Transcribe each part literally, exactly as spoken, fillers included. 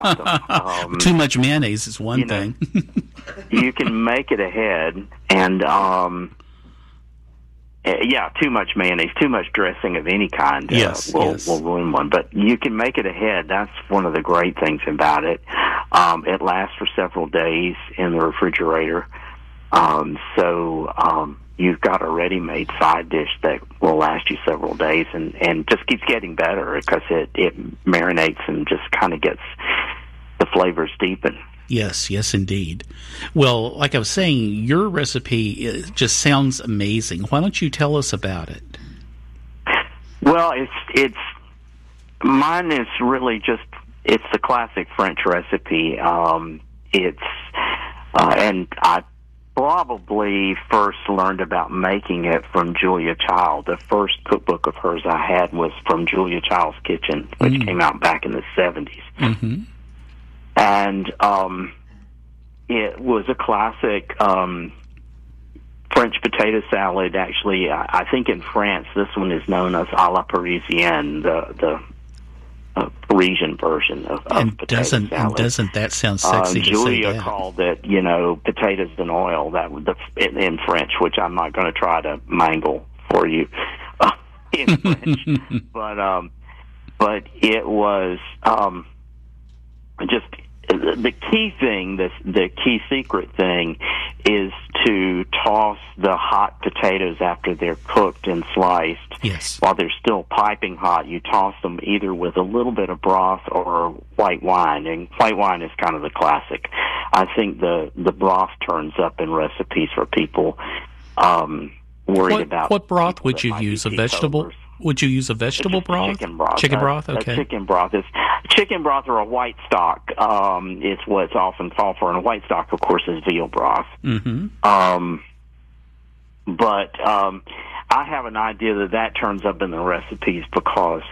um, Too much mayonnaise is one you know, thing. You can make it ahead, and um, yeah, too much mayonnaise, too much dressing of any kind uh, yes, will, yes. will ruin one. But you can make it ahead. That's one of the great things about it. Um, it lasts for several days in the refrigerator. Um, so um, you've got a ready-made side dish that will last you several days and, and just keeps getting better because it, it marinates and just kind of gets the flavors deepened. Yes, yes, indeed. Well, like I was saying, your recipe it just sounds amazing. Why don't you tell us about it? Well, it's it's mine is really just it's the classic French recipe. Um, it's uh, and I probably first learned about making it from Julia Child. The first cookbook of hers I had was from Julia Child's Kitchen, which mm. came out back in the seventies. Mm-hmm. And um, it was a classic um, French potato salad. Actually, I, I think in France this one is known as à la Parisienne, the the uh, Parisian version of, of and potato doesn't, salad. And doesn't that sound sexy uh, to Julia say that? called it, you know, potatoes and oil. That was the, in, in French, which I'm not going to try to mangle for you uh, in French. but um, but it was. Um, Just the key thing, the, the key secret thing, is to toss the hot potatoes after they're cooked and sliced. Yes. While they're still piping hot, you toss them either with a little bit of broth or white wine. And white wine is kind of the classic. I think the, the broth turns up in recipes for people um, worried what, about. What broth would you use? A vegetable? Overs. Would you use a vegetable broth? Chicken broth. Chicken uh, broth, okay. Uh, chicken broth is chicken broth or a white stock. Um, is what's often called for, and a white stock, of course, is veal broth. Mm-hmm. Um, but um, I have an idea that that turns up in the recipes because,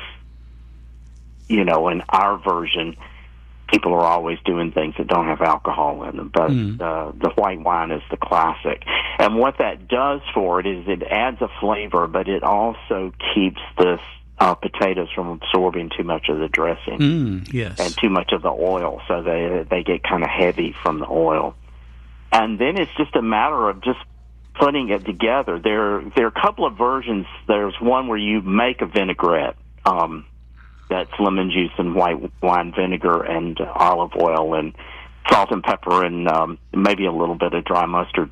you know, in our version, people are always doing things that don't have alcohol in them, but mm. uh, the white wine is the classic. And what that does for it is it adds a flavor, but it also keeps the uh, potatoes from absorbing too much of the dressing mm, yes. and too much of the oil, so they they get kind of heavy from the oil. And then it's just a matter of just putting it together. There, there are a couple of versions. There's one where you make a vinaigrette. Um, That's lemon juice and white wine vinegar and uh, olive oil and salt and pepper and um, maybe a little bit of dry mustard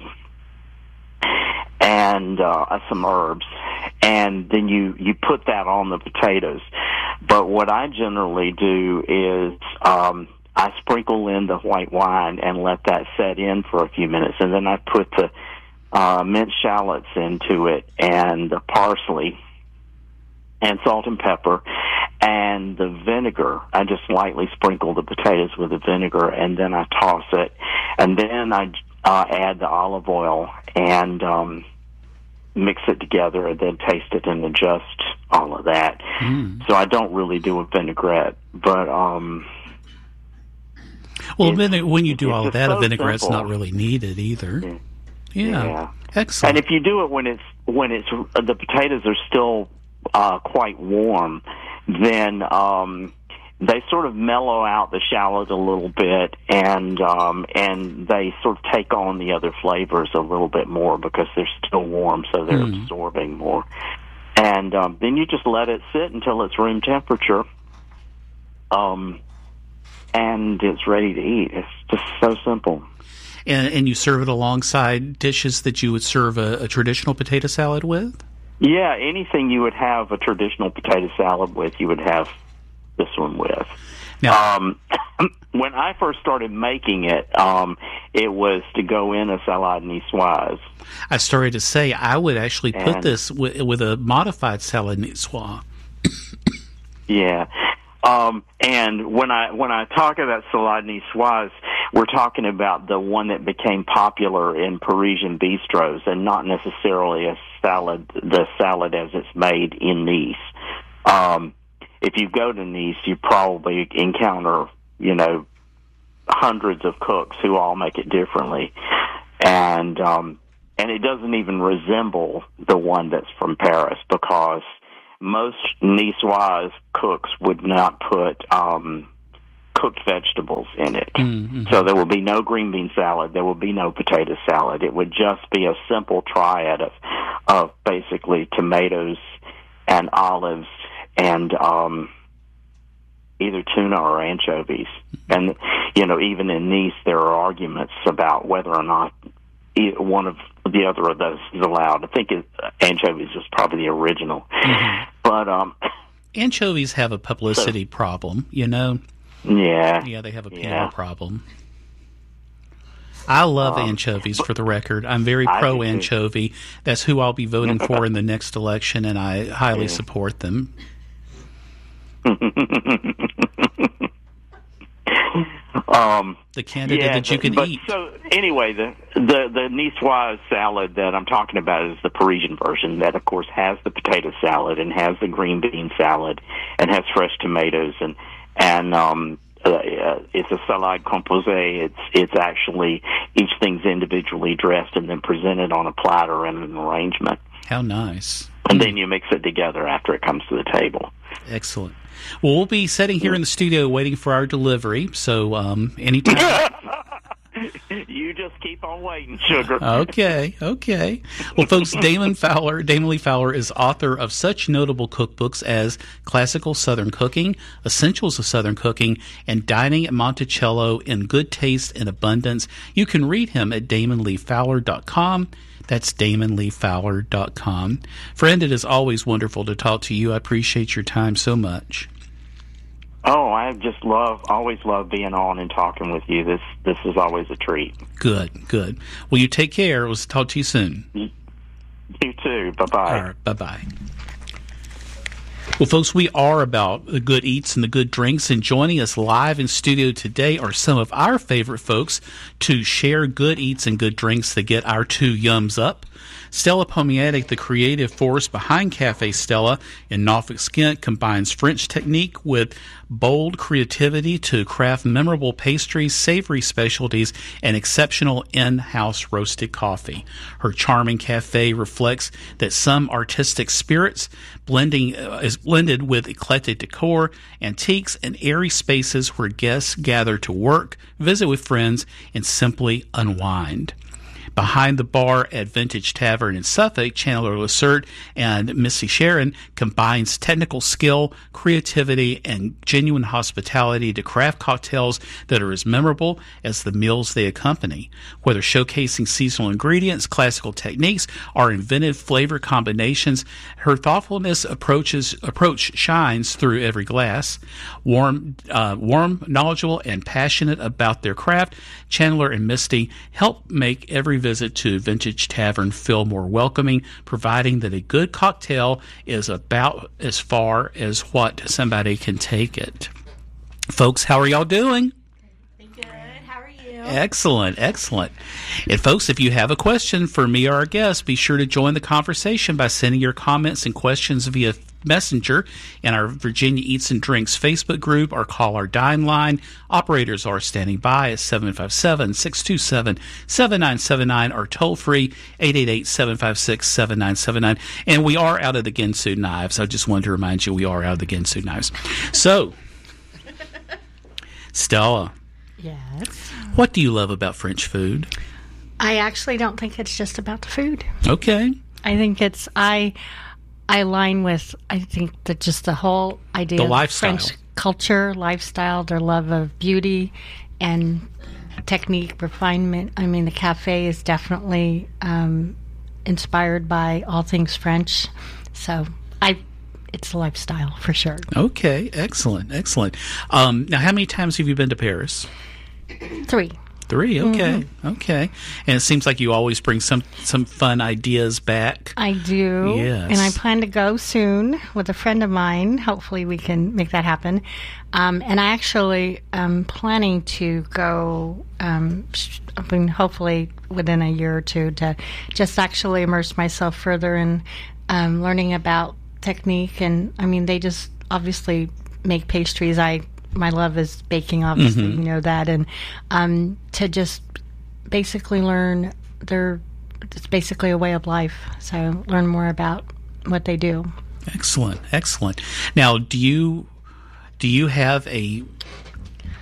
and uh, some herbs. And then you, you put that on the potatoes. But what I generally do is um, I sprinkle in the white wine and let that set in for a few minutes. And then I put the uh, minced shallots into it and the parsley and salt and pepper, and the vinegar. I just lightly sprinkle the potatoes with the vinegar, and then I toss it, and then I uh, add the olive oil and um, mix it together, and then taste it and adjust all of that. Mm. So I don't really do a vinaigrette, but um, well, when you do all of that, so a vinaigrette's simple. not really needed either. Yeah. Yeah. yeah, excellent. And if you do it when it's when it's the potatoes are still Uh, quite warm, then um, they sort of mellow out the shallot a little bit, and um, and they sort of take on the other flavors a little bit more because they're still warm, so they're mm. absorbing more. And um, then you just let it sit until it's room temperature, um, and it's ready to eat. It's just so simple. And, and you serve it alongside dishes that you would serve a, a traditional potato salad with? Yeah, anything you would have a traditional potato salad with, you would have this one with. Now, um, when I first started making it, um, it was to go in a salade niçoise. I started to say I would actually put and, this with, with a modified salad niçoise. Yeah. Um, and when I when I talk about salade niçoise, we're talking about the one that became popular in Parisian bistros, and not necessarily a salad, the salad as it's made in Nice. Um, if you go to Nice, you probably encounter, you know, hundreds of cooks who all make it differently, and um, and it doesn't even resemble the one that's from Paris, because most Niçoise cooks would not put um, cooked vegetables in it. Mm-hmm. So there will be no green bean salad. There will be no potato salad. It would just be a simple triad of, of basically tomatoes and olives and um, either tuna or anchovies. And, you know, even in Nice, there are arguments about whether or not one of the other of those is allowed. I think it, anchovies is probably the original. Mm-hmm. But um, anchovies have a publicity so, problem, you know? Yeah. Yeah, they have a P R yeah. problem. I love um, anchovies, for the record. I'm very pro-anchovy. That's who I'll be voting for in the next election, and I highly yeah. support them. um, the candidate yeah, that you can but, eat. So anyway, the the the niçoise salad that I'm talking about is the Parisian version. That of course has the potato salad and has the green bean salad and has fresh tomatoes and and um, uh, uh, it's a salade composée. It's it's actually each thing's individually dressed and then presented on a platter in an arrangement. How nice! And then you mix it together after it comes to the table. Excellent. Well, we'll be sitting here in the studio waiting for our delivery, so um, anytime. You just keep on waiting, sugar. Okay, okay. Well, folks, Damon Fowler, Damon Lee Fowler is author of such notable cookbooks as Classical Southern Cooking, Essentials of Southern Cooking, and Dining at Monticello in Good Taste and Abundance. You can read him at damon lee fowler dot com. That's damon lee fowler dot com. Friend, it is always wonderful to talk to you. I appreciate your time so much. Oh, I just love, always love being on and talking with you. This this is always a treat. Good, good. Well, you take care. We'll talk to you soon. You, you too. Bye-bye. All right, bye-bye. Well, folks, we are about the good eats and the good drinks, and joining us live in studio today are some of our favorite folks to share good eats and good drinks that get our two yums up. Stella Pomiatic, the creative force behind Cafe Stella in Norfolk, Kent, combines French technique with bold creativity to craft memorable pastries, savory specialties, and exceptional in-house roasted coffee. Her charming cafe reflects that some artistic spirits blending uh, is blended with eclectic decor, antiques, and airy spaces where guests gather to work, visit with friends, and simply unwind. Behind the bar at Vintage Tavern in Suffolk, Chandler Lacerte and Missy Sharon combines technical skill, creativity, and genuine hospitality to craft cocktails that are as memorable as the meals they accompany. Whether showcasing seasonal ingredients, classical techniques, or inventive flavor combinations, her thoughtfulness approaches approach shines through every glass. Warm, uh, warm, knowledgeable, and passionate about their craft, Chandler and Misty help make every visit to Vintage Tavern feel more welcoming, providing that a good cocktail is about as far as what somebody can take it. Folks, how are y'all doing? Good. How are you? Excellent, excellent. And folks, if you have a question for me or our guest, be sure to join the conversation by sending your comments and questions via Messenger in our Virginia Eats and Drinks Facebook group or call our dine line. Operators are standing by at seven five seven, six two seven, seven nine seven nine or toll free eight eight eight, seven five six, seven nine seven nine. And we are out of the Ginsu knives. I just wanted to remind you we are out of the Ginsu knives. So, Stella. Yes. What do you love about French food? I actually don't think it's just about the food. Okay. I think it's I I align with I think that just the whole idea the of lifestyle. French culture, lifestyle, their love of beauty and technique, refinement. I mean, the cafe is definitely um, inspired by all things French. So I it's a lifestyle for sure. Okay, excellent, excellent. Um, now, how many times have you been to Paris? Three. Three, okay, mm-hmm. okay. And it seems like you always bring some, some fun ideas back. I do. Yes. And I plan to go soon with a friend of mine. Hopefully we can make that happen. Um, and I actually am planning to go, um, I mean, hopefully within a year or two, to just actually immerse myself further in um, learning about technique. And, I mean, they just obviously make pastries. I My love is baking, obviously, mm-hmm. you know that, and um, to just basically learn their, it's basically a way of life, so learn more about what they do. Excellent, excellent. Now, do you do you have a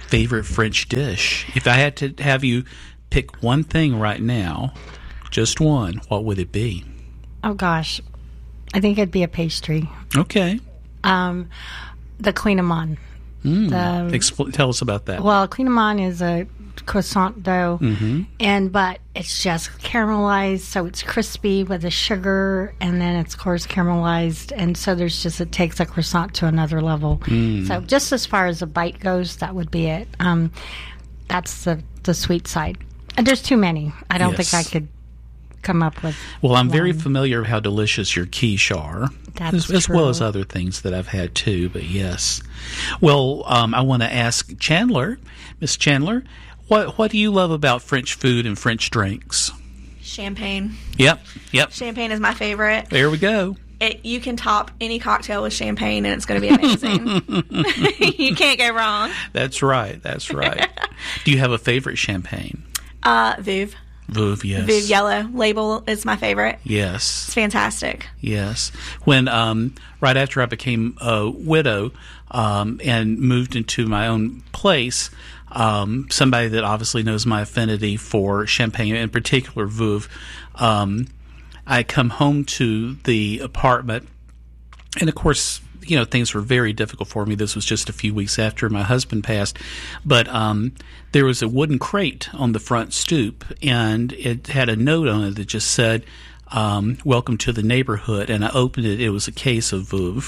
favorite French dish. If I had to have you pick one thing right now, just one, what would it be? Oh, gosh. I think it'd be a pastry. Okay. Um, the Kouign-amann. Mm. The, Expl- tell us about that. Well, Kouign-amann is a croissant dough, mm-hmm. and but it's just caramelized, so it's crispy with the sugar, and then it's of course caramelized, and so there's just it takes a croissant to another level. Mm. So just as far as a bite goes, that would be it. Um, that's the the sweet side. And there's too many. I don't Yes. think I could come up with. Well, I'm one. very familiar with how delicious your quiche are, That's as, as well true. as other things that I've had too. But yes, well, um, I want to ask Chandler, Miss Chandler, what what do you love about French food and French drinks? Champagne. Yep, yep. Champagne is my favorite. There we go. It, you can top any cocktail with champagne, and it's going to be amazing. You can't go wrong. That's right. That's right. Do you have a favorite champagne? Uh, Veuve. Veuve, yes. Veuve Yellow label is my favorite. Yes. It's fantastic. Yes. When um, right after I became a widow um, and moved into my own place, um, somebody that obviously knows my affinity for champagne, in particular Veuve, um, I come home to the apartment, and of course, you know, things were very difficult for me. This was just a few weeks after my husband passed. But um, there was a wooden crate on the front stoop, and it had a note on it that just said, um, welcome to the neighborhood. And I opened it. It was a case of Veuve.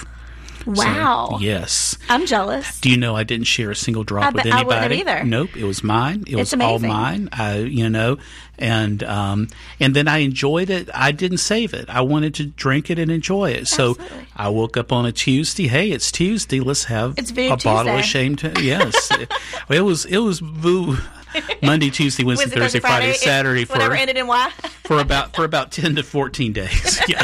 Wow. So, yes. I'm jealous. Do you know I didn't share a single drop I with bet- I anybody? wouldn't have either. Nope, it was mine. It was It's all amazing. mine. I, you know, and um, and then I enjoyed it. I didn't save it. I wanted to drink it and enjoy it. So Absolutely. I woke up on a Tuesday. Hey, it's Tuesday. Let's have It's Veuve a bottle of Tuesday. shame. Yes, it, well, it was it was Veuve Monday, Tuesday, Wednesday, Wednesday, Thursday, Friday, It- Saturday for whatever ended in Y. for about for about ten to fourteen days. Yeah.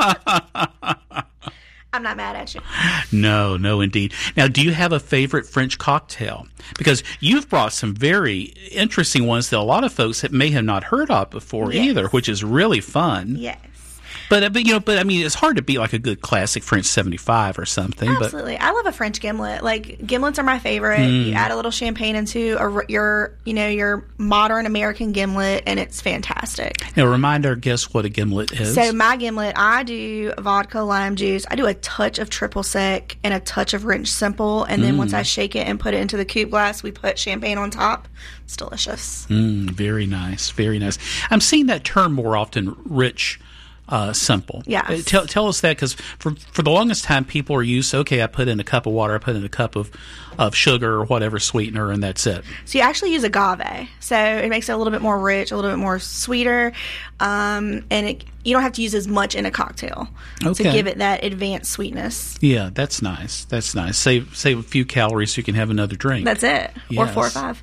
I'm not mad at you. No, no, indeed. Now, do you have a favorite French cocktail? Because you've brought some very interesting ones that a lot of folks have, may have not heard of before Yes. either, which is really fun. Yes. But, uh, but you know, but I mean, it's hard to beat like a good classic French seventy-five or something. Absolutely. I love a French gimlet. Like, gimlets are my favorite. Mm. You add a little champagne into a, your, you know, your modern American gimlet, and it's fantastic. But now, remind our guests what a gimlet is. So my gimlet, I do vodka, lime juice. I do a touch of triple sec and a touch of Rich Simple, and then once I shake it and put it into the coupe glass, we put champagne on top. It's delicious. Mm, very nice, very nice. I'm seeing that term more often, rich. Uh, simple. Yes. Uh, tell tell us that, because for for the longest time people are used to, okay, I put in a cup of water, I put in a cup of, of sugar or whatever sweetener, and that's it. So you actually use agave, so it makes it a little bit more rich, a little bit more sweeter, um, and it, you don't have to use as much in a cocktail Okay. to give it that advanced sweetness. Yeah, that's nice. That's nice. Save save a few calories so you can have another drink. That's it, or Yes. four or five.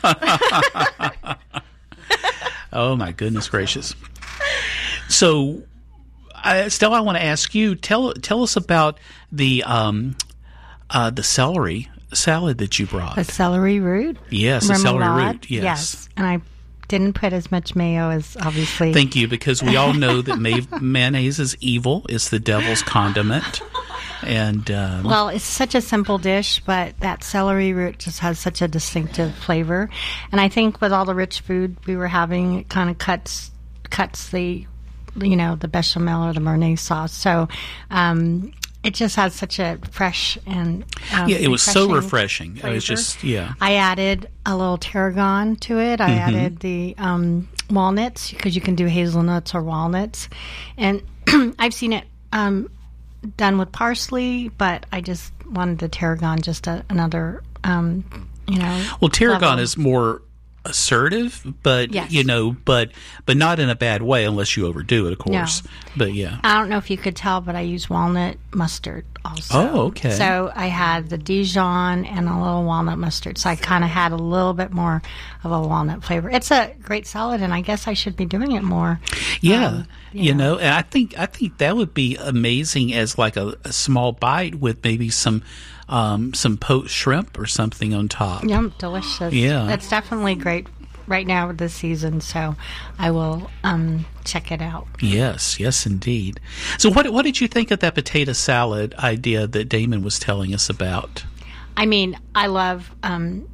Oh my goodness gracious! So, I, Stella, I want to ask you tell tell us about the um, uh, the celery salad that you brought. The celery root. Yes, the celery remoulade. root. Yes. Yes. And I didn't put as much mayo as obviously. Thank you, because we all know that may- mayonnaise is evil. It's the devil's condiment. And um, Well, it's such a simple dish, but that celery root just has such a distinctive flavor. And I think with all the rich food we were having, it kind of cuts cuts the, you know, the bechamel or the Mornay sauce. So um, it just has such a fresh and um, yeah, it was so refreshing refreshing. It was flavor. just yeah. I added a little tarragon to it. I Mm-hmm. added the um, walnuts, because you can do hazelnuts or walnuts. And I've seen it um, done with parsley, but I just wanted the tarragon, just a, another, um, you know. Well, tarragon level. is more assertive, but Yes. you know, but but not in a bad way unless you overdo it, of course. But yeah. I don't know if you could tell, but I use walnut mustard also. Oh, okay. So I had the Dijon and a little walnut mustard. So I kind of had a little bit more of a walnut flavor. It's a great salad, and I guess I should be doing it more. Yeah, Um, you know, and I think I think that would be amazing as like a, a small bite with maybe some um, some poached shrimp or something on top. Yum, delicious. Yeah. That's definitely great right now this season, so I will um, check it out. Yes, yes, indeed. So, what what did you think of that potato salad idea that Damon was telling us about? I mean, I love um,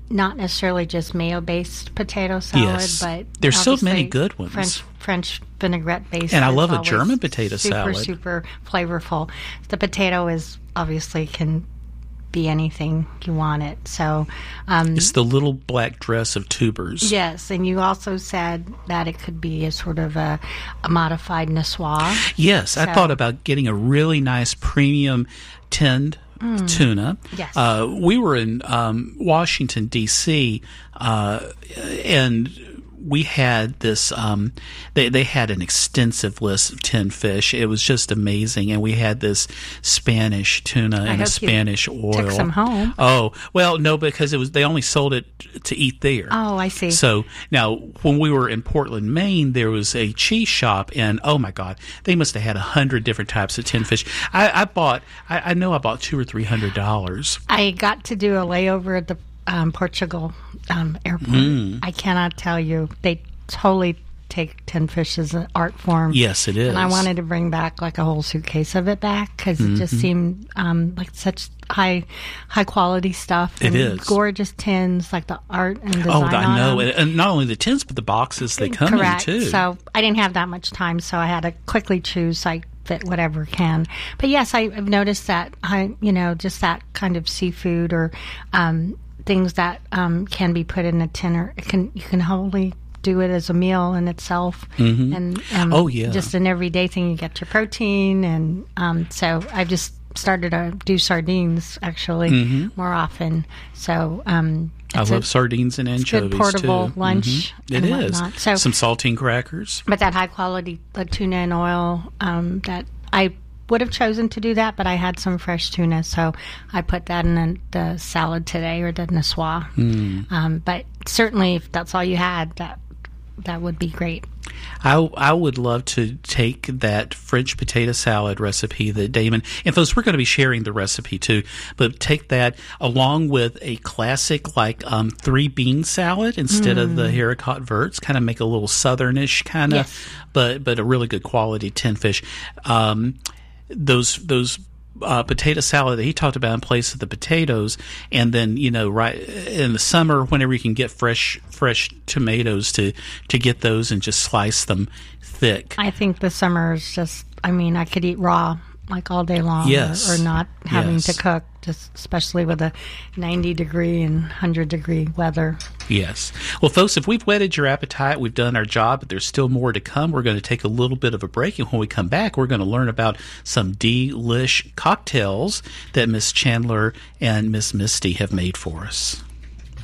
not necessarily just mayo-based potato salad, Yes. but There's so many obviously good ones. French French vinaigrette-based. And I is love a always German potato super, salad. Super flavorful. The potato is obviously can be anything you want it. So um, It's the little black dress of tubers. yes, and you also said that it could be a sort of a, a modified niçoise. Yes, I So- thought about getting a really nice premium tinned tuna. Yes. Uh, we were in um, Washington, D C, uh, and we had this, um, they, they had an extensive list of tinned fish. It was just amazing. And we had this Spanish tuna and a hope you Spanish oil. took some home. Oh, well, no, because it was, they only sold it to eat there. Oh, I see. So now, when we were in Portland, Maine, there was a cheese shop, and oh my God, they must have had a hundred different types of tinned fish. I, I bought, I, I know I bought two or three hundred dollars. I got to do a layover at the um, Portugal um, airport. Mm. I cannot tell you. They totally take tin fish as an art form. Yes, it is. And I wanted to bring back like a whole suitcase of it back because it just Mm-hmm. seemed um, like such high high quality stuff. It and is. Gorgeous tins, like the art and design Oh, I on know, them. and, and not only the tins, but the boxes they come Correct. in too. So I didn't have that much time, so I had to quickly choose. I fit whatever can. But yes, I, I've noticed that I, you know, just that kind of seafood or um, things that um, can be put in a tin, or it can you can wholly do it as a meal in itself, Mhm. and um, Oh, yeah. just an everyday thing. You get your protein, and um, so I've just started to do sardines actually Mhm. more often. So um, I it's love a, sardines and it's anchovies good portable too. lunch. Mhm. It and is. whatnot. So Some saltine crackers. but that high quality uh, tuna and oil, um, that I would have chosen to do that, but I had some fresh tuna, so I put that in the, the salad today, or the niçoise. Mm. Um, but certainly, if that's all you had, that that would be great. I, I would love to take that French potato salad recipe that Damon, and folks, we're going to be sharing the recipe too, but take that along with a classic like um, three bean salad instead of the haricot verts, kind of make a little southernish kind of, Yes. but but a really good quality tin fish. Um, those those uh, potato salad that he talked about in place of the potatoes, and then you know right in the summer whenever you can get fresh fresh tomatoes to to get those and just slice them thick. I think the summer is just, I mean, I could eat raw like all day long, Yes. or, or not having Yes. to cook, just especially with a ninety degree and one hundred degree weather. Yes. Well, folks, if we've whetted your appetite, we've done our job, but there's still more to come. We're going to take a little bit of a break, and when we come back, we're going to learn about some delish cocktails that Miss Chandler and Miss Misty have made for us.